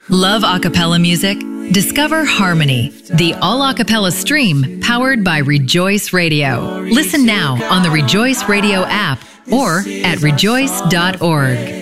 Love a cappella music? Discover Harmony, the all a cappella stream powered by Rejoice Radio. Listen now on the Rejoice Radio app or at rejoice.org.